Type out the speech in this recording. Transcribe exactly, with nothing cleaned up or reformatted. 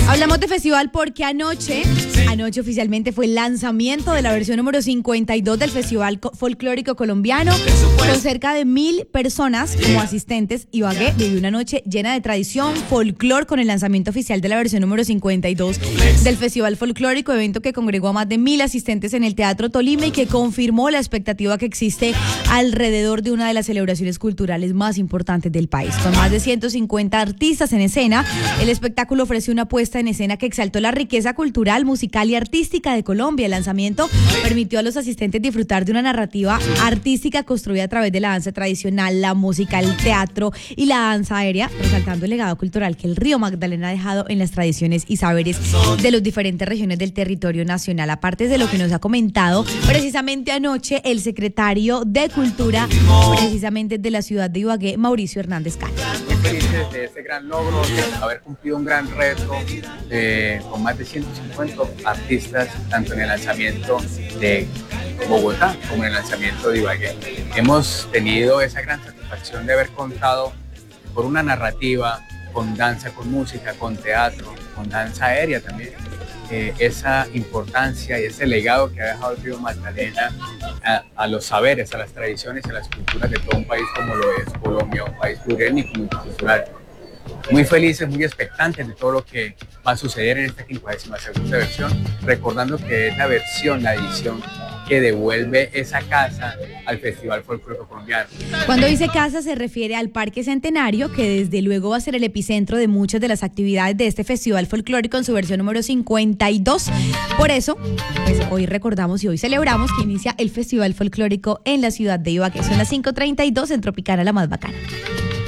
Hablamos de festival porque anoche, anoche oficialmente fue el lanzamiento de la versión número cincuenta y dos del Festival Folclórico Colombiano, con cerca de mil personas como asistentes. Ibagué vivió una noche llena de tradición, folclor, con el lanzamiento oficial de la versión número cincuenta y dos del Festival Folclórico, evento que congregó a más de mil asistentes en el Teatro Tolima y que confirmó la expectativa que existe alrededor de una de las celebraciones culturales más importantes del país. Con más de ciento cincuenta artistas en escena, el espectáculo ofreció una puesta en escena que exaltó la riqueza cultural, musical y artística de Colombia. El lanzamiento permitió a los asistentes disfrutar de una narrativa artística construida a través de la danza tradicional, la música, el teatro y la danza aérea, resaltando el legado cultural que el Río Magdalena ha dejado en las tradiciones y saberes de las diferentes regiones del territorio nacional. Aparte de lo que nos ha comentado precisamente anoche el secretario de Cultura, precisamente de la ciudad de Ibagué, Mauricio Hernández Cano. Muy felices de este gran logro, de haber cumplido un gran reto, eh, con más de ciento cincuenta artistas, tanto en el lanzamiento de Bogotá como en el lanzamiento de Ibagué. Hemos tenido esa gran satisfacción de haber contado por una narrativa, con danza, con música, con teatro, con danza aérea también. Eh, esa importancia y ese legado que ha dejado el Río Magdalena a, a los saberes, a las tradiciones, a las culturas de todo un país como lo es Colombia, un país plurétnico, multicultural. Muy felices, muy expectantes de todo lo que va a suceder en esta quincuagésima segunda versión, recordando que es la versión, la edición que devuelve esa casa al Festival Folclórico Colombiano. Cuando dice casa se refiere al Parque Centenario, que desde luego va a ser el epicentro de muchas de las actividades de este Festival Folclórico en su versión número cincuenta y dos. Por eso, pues hoy recordamos y hoy celebramos que inicia el Festival Folclórico en la ciudad de Ibagué. Son las cinco treinta y dos en Tropicana, la más bacana.